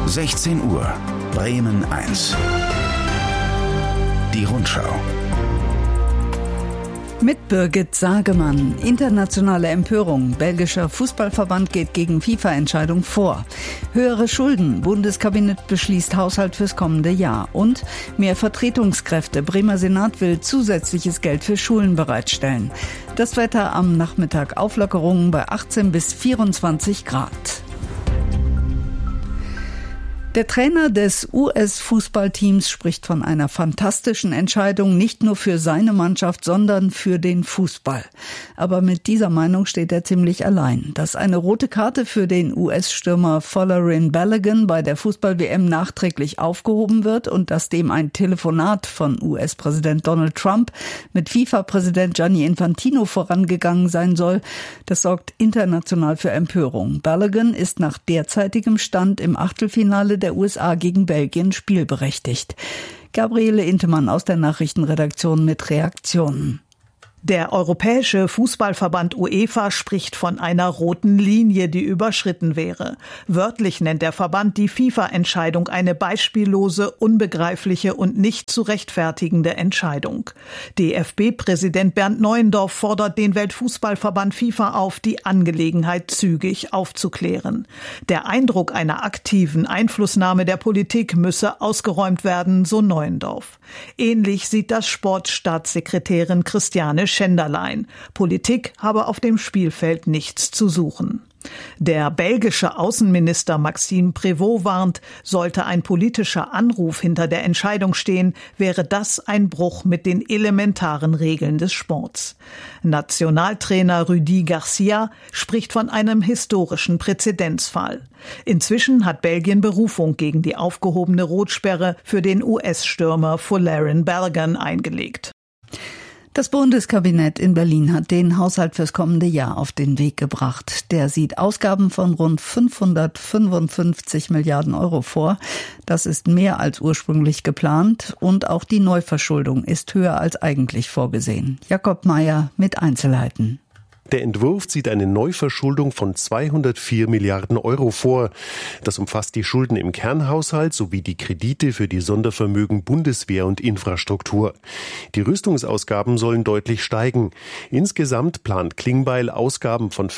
16 Uhr, Bremen 1. Die Rundschau. Mit Birgit Sagemann. Internationale Empörung. Belgischer Fußballverband geht gegen FIFA-Entscheidung vor. Höhere Schulden. Bundeskabinett beschließt Haushalt fürs kommende Jahr. Und mehr Vertretungskräfte. Bremer Senat will zusätzliches Geld für Schulen bereitstellen. Das Wetter am Nachmittag. Auflockerungen bei 18 bis 24 Grad. Der Trainer des US-Fußballteams spricht von einer fantastischen Entscheidung, nicht nur für seine Mannschaft, sondern für den Fußball. Aber mit dieser Meinung steht er ziemlich allein. Dass eine rote Karte für den US-Stürmer Folarin Balogun bei der Fußball-WM nachträglich aufgehoben wird und dass dem ein Telefonat von US-Präsident Donald Trump mit FIFA-Präsident Gianni Infantino vorangegangen sein soll, das sorgt international für Empörung. Balogun ist nach derzeitigem Stand im Achtelfinale der USA gegen Belgien spielberechtigt. Gabriele Intemann aus der Nachrichtenredaktion mit Reaktionen. Der Europäische Fußballverband UEFA spricht von einer roten Linie, die überschritten wäre. Wörtlich nennt der Verband die FIFA-Entscheidung eine beispiellose, unbegreifliche und nicht zu rechtfertigende Entscheidung. DFB-Präsident Bernd Neuendorf fordert den Weltfußballverband FIFA auf, die Angelegenheit zügig aufzuklären. Der Eindruck einer aktiven Einflussnahme der Politik müsse ausgeräumt werden, so Neuendorf. Ähnlich sieht das Sportstaatssekretärin Christiane Schenderlein. Politik habe auf dem Spielfeld nichts zu suchen. Der belgische Außenminister Maxime Prévost warnt, sollte ein politischer Anruf hinter der Entscheidung stehen, wäre das ein Bruch mit den elementaren Regeln des Sports. Nationaltrainer Rudi Garcia spricht von einem historischen Präzedenzfall. Inzwischen hat Belgien Berufung gegen die aufgehobene Rotsperre für den US-Stürmer Folarin Balogun eingelegt. Das Bundeskabinett in Berlin hat den Haushalt fürs kommende Jahr auf den Weg gebracht. Der sieht Ausgaben von rund 555 Milliarden Euro vor. Das ist mehr als ursprünglich geplant und auch die Neuverschuldung ist höher als eigentlich vorgesehen. Jakob Mayer mit Einzelheiten. Der Entwurf sieht eine Neuverschuldung von 204 Milliarden Euro vor. Das umfasst die Schulden im Kernhaushalt sowie die Kredite für die Sondervermögen Bundeswehr und Infrastruktur. Die Rüstungsausgaben sollen deutlich steigen. Insgesamt plant Klingbeil Ausgaben von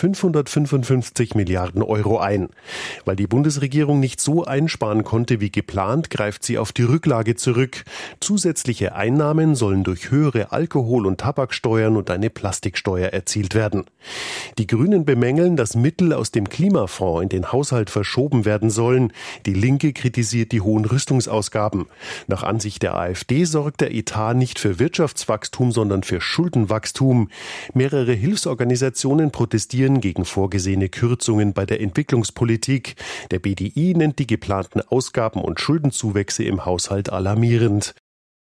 555 Milliarden Euro ein. Weil die Bundesregierung nicht so einsparen konnte wie geplant, greift sie auf die Rücklage zurück. Zusätzliche Einnahmen sollen durch höhere Alkohol- und Tabaksteuern und eine Plastiksteuer erzielt werden. Die Grünen bemängeln, dass Mittel aus dem Klimafonds in den Haushalt verschoben werden sollen. Die Linke kritisiert die hohen Rüstungsausgaben. Nach Ansicht der AfD sorgt der Etat nicht für Wirtschaftswachstum, sondern für Schuldenwachstum. Mehrere Hilfsorganisationen protestieren gegen vorgesehene Kürzungen bei der Entwicklungspolitik. Der BDI nennt die geplanten Ausgaben und Schuldenzuwächse im Haushalt alarmierend.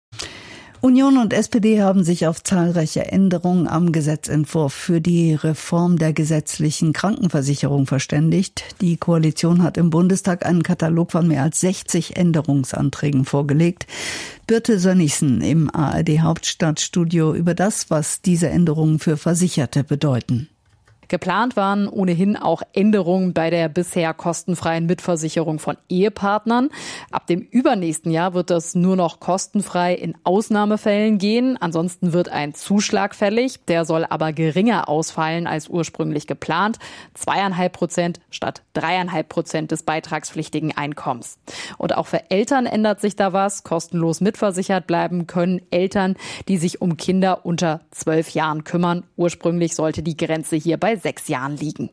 Union und SPD haben sich auf zahlreiche Änderungen am Gesetzentwurf für die Reform der gesetzlichen Krankenversicherung verständigt. Die Koalition hat im Bundestag einen Katalog von mehr als 60 Änderungsanträgen vorgelegt. Birte Sönnigsen im ARD Hauptstadtstudio über das, was diese Änderungen für Versicherte bedeuten. Geplant waren ohnehin auch Änderungen bei der bisher kostenfreien Mitversicherung von Ehepartnern. Ab dem übernächsten Jahr wird das nur noch kostenfrei in Ausnahmefällen gehen. Ansonsten wird ein Zuschlag fällig. Der soll aber geringer ausfallen als ursprünglich geplant. 2,5% statt 3,5% des beitragspflichtigen Einkommens. Und auch für Eltern ändert sich da was. Kostenlos mitversichert bleiben können Eltern, die sich um Kinder unter 12 Jahren kümmern. Ursprünglich sollte die Grenze hier bei 6 Jahren liegen.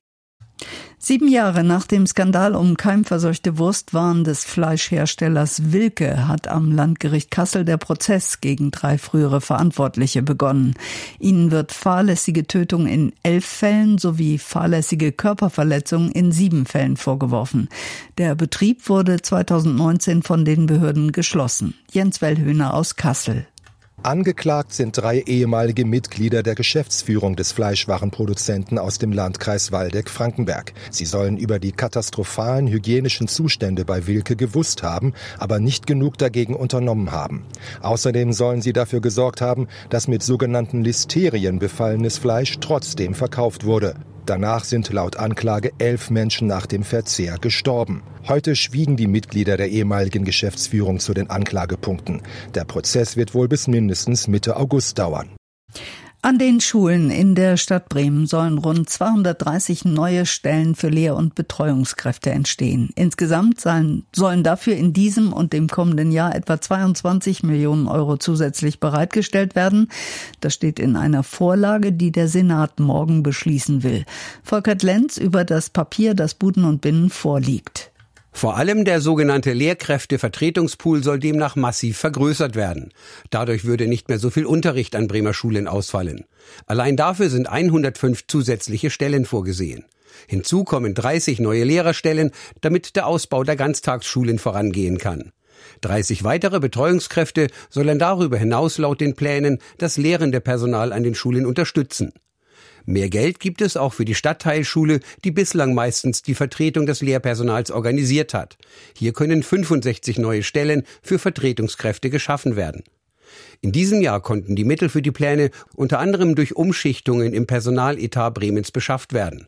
7 Jahre nach dem Skandal um keimverseuchte Wurstwaren des Fleischherstellers Wilke hat am Landgericht Kassel der Prozess gegen 3 frühere Verantwortliche begonnen. Ihnen wird fahrlässige Tötung in 11 Fällen sowie fahrlässige Körperverletzung in 7 Fällen vorgeworfen. Der Betrieb wurde 2019 von den Behörden geschlossen. Jens Wellhöhner aus Kassel. Angeklagt sind 3 ehemalige Mitglieder der Geschäftsführung des Fleischwarenproduzenten aus dem Landkreis Waldeck-Frankenberg. Sie sollen über die katastrophalen hygienischen Zustände bei Wilke gewusst haben, aber nicht genug dagegen unternommen haben. Außerdem sollen sie dafür gesorgt haben, dass mit sogenannten Listerien befallenes Fleisch trotzdem verkauft wurde. Danach sind laut Anklage 11 Menschen nach dem Verzehr gestorben. Heute schwiegen die Mitglieder der ehemaligen Geschäftsführung zu den Anklagepunkten. Der Prozess wird wohl bis mindestens Mitte August dauern. An den Schulen in der Stadt Bremen sollen rund 230 neue Stellen für Lehr- und Betreuungskräfte entstehen. Insgesamt sollen dafür in diesem und dem kommenden Jahr etwa 22 Millionen Euro zusätzlich bereitgestellt werden. Das steht in einer Vorlage, die der Senat morgen beschließen will. Volkert Lenz über das Papier, das Buden und Binnen vorliegt. Vor allem der sogenannte Lehrkräftevertretungspool soll demnach massiv vergrößert werden. Dadurch würde nicht mehr so viel Unterricht an Bremer Schulen ausfallen. Allein dafür sind 105 zusätzliche Stellen vorgesehen. Hinzu kommen 30 neue Lehrerstellen, damit der Ausbau der Ganztagsschulen vorangehen kann. 30 weitere Betreuungskräfte sollen darüber hinaus laut den Plänen das lehrende Personal an den Schulen unterstützen. Mehr Geld gibt es auch für die Stadtteilschule, die bislang meistens die Vertretung des Lehrpersonals organisiert hat. Hier können 65 neue Stellen für Vertretungskräfte geschaffen werden. In diesem Jahr konnten die Mittel für die Pläne unter anderem durch Umschichtungen im Personaletat Bremens beschafft werden.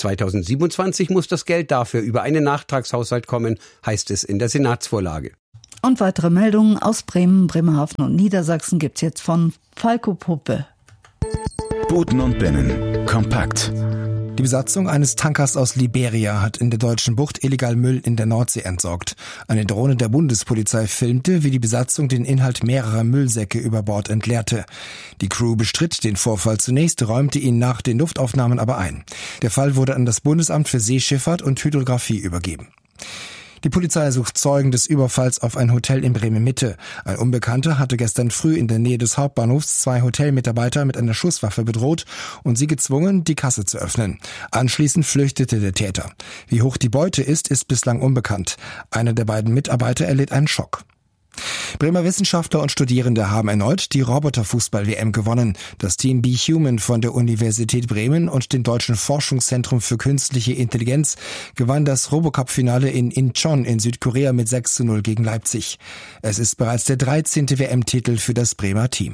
2027 muss das Geld dafür über einen Nachtragshaushalt kommen, heißt es in der Senatsvorlage. Und weitere Meldungen aus Bremen, Bremerhaven und Niedersachsen gibt's jetzt von Falco Puppe. Buden und Binnen. Kompakt. Die Besatzung eines Tankers aus Liberia hat in der deutschen Bucht illegal Müll in der Nordsee entsorgt. Eine Drohne der Bundespolizei filmte, wie die Besatzung den Inhalt mehrerer Müllsäcke über Bord entleerte. Die Crew bestritt den Vorfall zunächst, räumte ihn nach den Luftaufnahmen aber ein. Der Fall wurde an das Bundesamt für Seeschifffahrt und Hydrographie übergeben. Die Polizei sucht Zeugen des Überfalls auf ein Hotel in Bremen-Mitte. Ein Unbekannter hatte gestern früh in der Nähe des Hauptbahnhofs 2 Hotelmitarbeiter mit einer Schusswaffe bedroht und sie gezwungen, die Kasse zu öffnen. Anschließend flüchtete der Täter. Wie hoch die Beute ist bislang unbekannt. Einer der beiden Mitarbeiter erlitt einen Schock. Bremer Wissenschaftler und Studierende haben erneut die Roboterfußball-WM gewonnen. Das Team Be Human von der Universität Bremen und dem Deutschen Forschungszentrum für künstliche Intelligenz gewann das Robocup-Finale in Incheon in Südkorea mit 6:0 gegen Leipzig. Es ist bereits der 13. WM-Titel für das Bremer Team.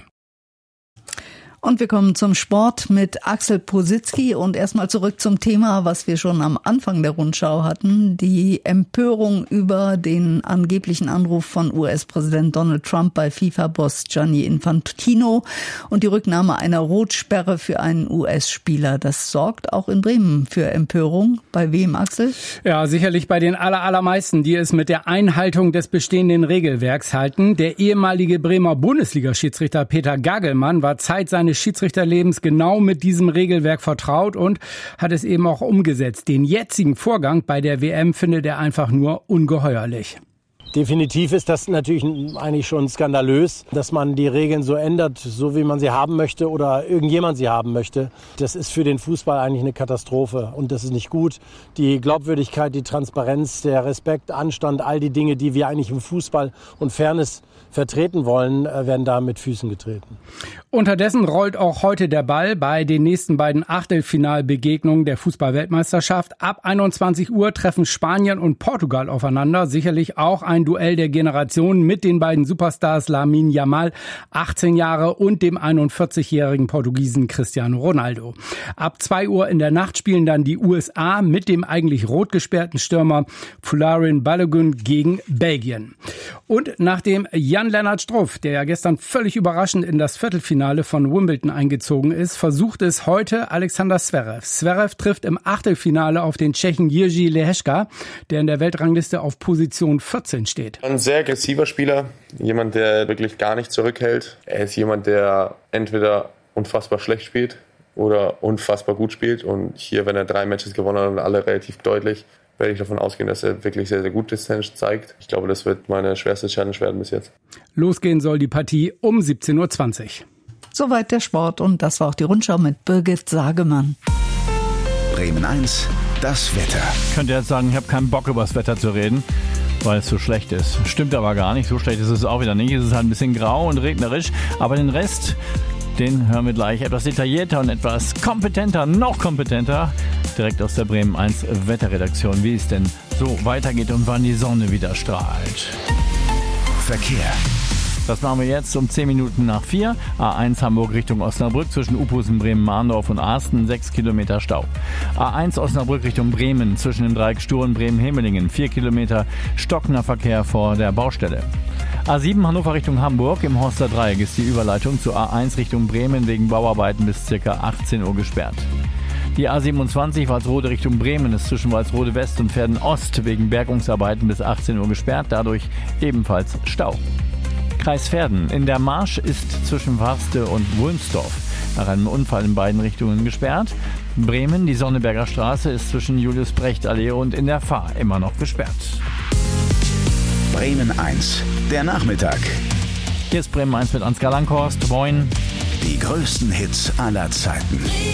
Und wir kommen zum Sport mit Axel Positzky und erstmal zurück zum Thema, was wir schon am Anfang der Rundschau hatten, die Empörung über den angeblichen Anruf von US-Präsident Donald Trump bei FIFA-Boss Gianni Infantino und die Rücknahme einer Rotsperre für einen US-Spieler. Das sorgt auch in Bremen für Empörung. Bei wem, Axel? Ja, sicherlich bei den allermeisten, die es mit der Einhaltung des bestehenden Regelwerks halten. Der ehemalige Bremer Bundesliga-Schiedsrichter Peter Gagelmann war Zeit seines Schiedsrichterlebens genau mit diesem Regelwerk vertraut und hat es eben auch umgesetzt. Den jetzigen Vorgang bei der WM findet er einfach nur ungeheuerlich. Definitiv ist das natürlich eigentlich schon skandalös, dass man die Regeln so ändert, so wie man sie haben möchte oder irgendjemand sie haben möchte. Das ist für den Fußball eigentlich eine Katastrophe und das ist nicht gut. Die Glaubwürdigkeit, die Transparenz, der Respekt, Anstand, all die Dinge, die wir eigentlich im Fußball und Fairness vertreten wollen, werden da mit Füßen getreten. Unterdessen rollt auch heute der Ball bei den nächsten beiden Achtelfinalbegegnungen der Fußball-Weltmeisterschaft. Ab 21 Uhr treffen Spanien und Portugal aufeinander. Sicherlich auch ein Duell der Generationen mit den beiden Superstars Lamine Yamal, 18 Jahre, und dem 41-jährigen Portugiesen Cristiano Ronaldo. Ab 2 Uhr in der Nacht spielen dann die USA mit dem eigentlich rot gesperrten Stürmer Folarin Balogun gegen Belgien. Und nachdem Jan-Lennart Struff, der ja gestern völlig überraschend in das Viertelfinale von Wimbledon eingezogen ist, versucht es heute Alexander Zverev. Zverev trifft im Achtelfinale auf den Tschechen Jiří Lehečka, der in der Weltrangliste auf Position 14 steht. Ein sehr aggressiver Spieler, jemand, der wirklich gar nicht zurückhält. Er ist jemand, der entweder unfassbar schlecht spielt oder unfassbar gut spielt. Und hier, wenn er 3 Matches gewonnen hat und alle relativ deutlich, werde ich davon ausgehen, dass er wirklich sehr, sehr gute Tennis zeigt. Ich glaube, das wird meine schwerste Challenge werden bis jetzt. Losgehen soll die Partie um 17:20 Uhr. Soweit der Sport und das war auch die Rundschau mit Birgit Sagemann. Bremen 1, das Wetter. Ich könnte jetzt sagen, ich habe keinen Bock über das Wetter zu reden, weil es so schlecht ist. Stimmt aber gar nicht, so schlecht ist es auch wieder nicht. Es ist halt ein bisschen grau und regnerisch, aber den Rest, den hören wir gleich etwas detaillierter und etwas kompetenter, noch kompetenter, direkt aus der Bremen 1 Wetterredaktion, wie es denn so weitergeht und wann die Sonne wieder strahlt. Verkehr. Das machen wir jetzt um 10 Minuten nach 4. A1 Hamburg Richtung Osnabrück zwischen Uphusen, Bremen-Mahndorf und Asten 6 Kilometer Stau. A1 Osnabrück Richtung Bremen zwischen dem Dreieck Sturen, Bremen-Hemelingen 4 Kilometer stockender Verkehr vor der Baustelle. A7 Hannover Richtung Hamburg im Horster Dreieck ist die Überleitung zu A1 Richtung Bremen wegen Bauarbeiten bis ca. 18 Uhr gesperrt. Die A27 Walsrode Richtung Bremen ist zwischen Walsrode West und Verden Ost wegen Bergungsarbeiten bis 18 Uhr gesperrt, dadurch ebenfalls Stau. Kreis Verden. In der Marsch ist zwischen Warste und Wulmsdorf nach einem Unfall in beiden Richtungen gesperrt. Bremen, die Sonneberger Straße, ist zwischen Julius-Brecht-Allee und in der Fahr immer noch gesperrt. Bremen 1, der Nachmittag. Hier ist Bremen 1 mit Ansgar Langhorst. Moin. Die größten Hits aller Zeiten.